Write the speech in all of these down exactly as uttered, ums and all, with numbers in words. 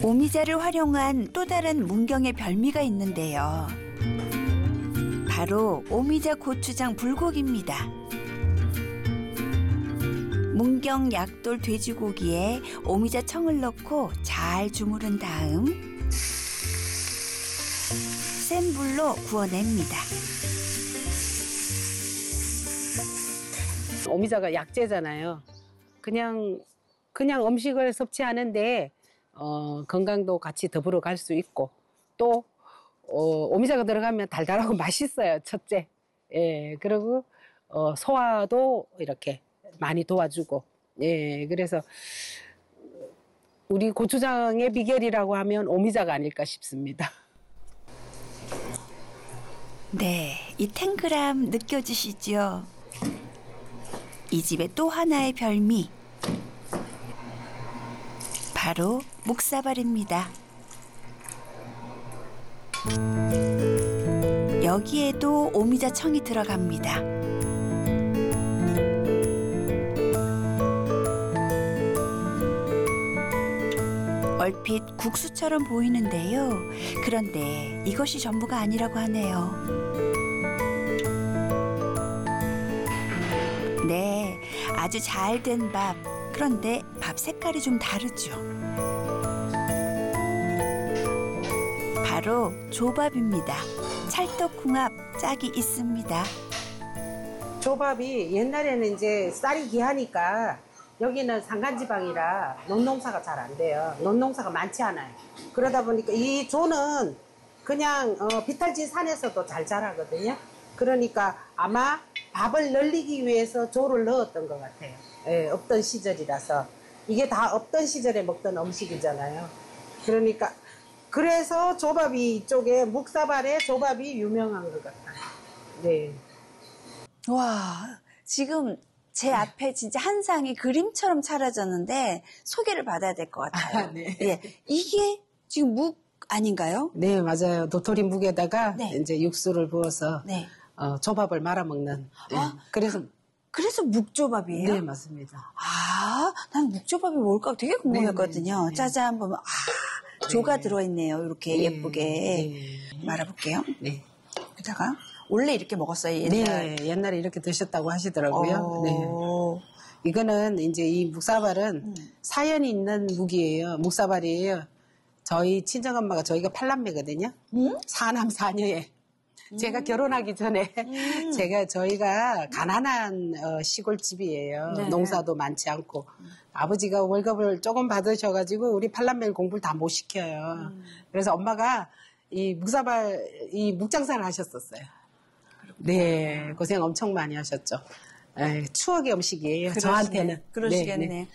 오미자를 활용한 또 다른 문경의 별미가 있는데요. 바로 오미자 고추장 불고기입니다. 문경 약돌 돼지고기에 오미자 청을 넣고 잘 주무른 다음 센 불로 구워냅니다. 오미자가 약재잖아요. 그냥 그냥 음식을 섭취하는데 어, 건강도 같이 더불어 갈 수 있고 또 어, 오미자가 들어가면 달달하고 맛있어요. 첫째. 예, 그리고 어, 소화도 이렇게 많이 도와주고. 예, 그래서 우리 고추장의 비결이라고 하면 오미자가 아닐까 싶습니다. 네, 이 탱글함 느껴지시죠? 이 집의 또 하나의 별미, 바로 묵사발입니다. 여기에도 오미자 청이 들어갑니다. 얼핏 국수처럼 보이는데요. 그런데 이것이 전부가 아니라고 하네요. 네, 아주 잘 된 밥. 그런데 밥 색깔이 좀 다르죠. 바로 조밥입니다. 찰떡궁합 짝이 있습니다. 조밥이 옛날에는 이제 쌀이 귀하니까 여기는 산간지방이라 논농사가 잘 안 돼요. 논농사가 많지 않아요. 그러다 보니까 이 조는 그냥 어, 비탈지 산에서도 잘 자라거든요. 그러니까 아마 밥을 늘리기 위해서 조를 넣었던 것 같아요. 예, 없던 시절이라서. 이게 다 없던 시절에 먹던 음식이잖아요. 그러니까 그래서 조밥이 이쪽에 묵사발에 조밥이 유명한 것 같아요. 네. 와, 지금 제 앞에 진짜 한 상이 그림처럼 차려졌는데 소개를 받아야 될 것 같아요. 아, 네. 예, 이게 지금 묵 아닌가요? 네, 맞아요. 도토리 묵에다가 네. 이제 육수를 부어서 네. 어, 조밥을 말아 먹는. 네. 아, 그래서 그래서 묵조밥이에요? 네, 맞습니다. 아, 난 묵조밥이 뭘까 되게 궁금했거든요. 네, 네. 짜잔 보면 아, 조가 네. 들어있네요. 이렇게 네. 예쁘게 네. 말아볼게요. 네. 여기다가 원래 이렇게 먹었어요. 옛날. 네, 옛날에 이렇게 드셨다고 하시더라고요. 어. 네. 이거는 이제 이 묵사발은 음. 사연이 있는 묵이에요. 묵사발이에요. 저희 친정엄마가 저희가 팔남매거든요. 음? 사남 사녀에. 제가 결혼하기 전에 음. 제가 저희가 가난한 어, 시골집이에요. 네. 농사도 많지 않고 아버지가 월급을 조금 받으셔가지고 우리 팔남매를 공부를 다 못 시켜요. 음. 그래서 엄마가 이 묵사발 이 묵장사를 하셨었어요. 네, 고생 엄청 많이 하셨죠. 에, 추억의 음식이에요. 그러시네. 저한테는. 그러시겠네. 네, 네.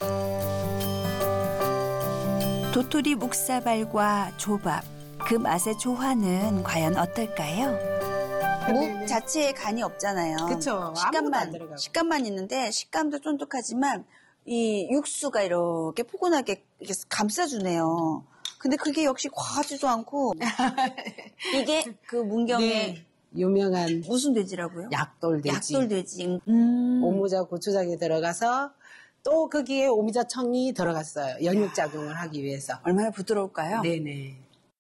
도토리 묵사발과 조밥, 그 맛의 조화는 과연 어떨까요? 묵 자체에 간이 없잖아요. 그쵸. 아무것도 안 식감만, 들어가고. 식감만 있는데 식감도 쫀득하지만 이 육수가 이렇게 포근하게 이렇게 감싸주네요. 근데 그게 역시 과하지도 않고 이게 그 문경의 네, 유명한 무슨 돼지라고요? 약돌돼지. 약돌돼지. 음. 오미자 고추장이 들어가서 또 거기에 오미자 청이 들어갔어요. 연육작용을 하기 위해서. 얼마나 부드러울까요? 네네.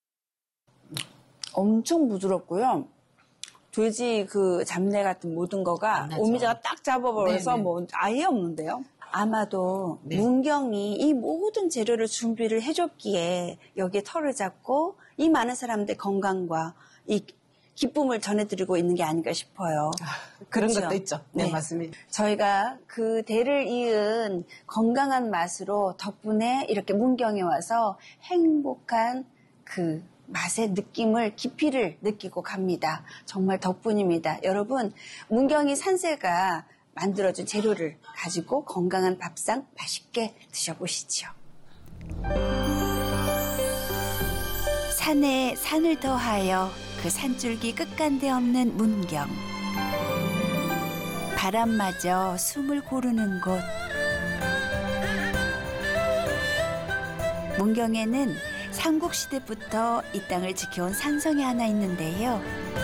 엄청 부드럽고요. 돼지 그 잡내 같은 모든 거가 안 나죠. 오미자가 딱 잡아버려서 네네. 뭐 아예 없는데요. 아마도 네. 문경이 이 모든 재료를 준비를 해줬기에 여기에 털을 잡고 이 많은 사람들의 건강과 이 기쁨을 전해드리고 있는 게 아닌가 싶어요. 그런 그렇죠? 것도 있죠. 네, 네. 맞습니다. 저희가 그 대를 이은 건강한 맛으로 덕분에 이렇게 문경에 와서 행복한 그 맛의 느낌을 깊이를 느끼고 갑니다. 정말 덕분입니다. 여러분, 문경이 산세가 만들어준 재료를 가지고 건강한 밥상 맛있게 드셔보시죠. 산에 산을 더하여 그 산줄기 끝간데 없는 문경. 바람마저 숨을 고르는 곳. 문경에는 삼국시대부터 이 땅을 지켜온 산성이 하나 있는데요.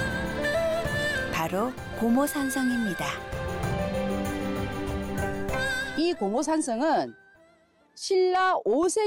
바로 고모산성입니다. 이 고모산성은 신라 오 세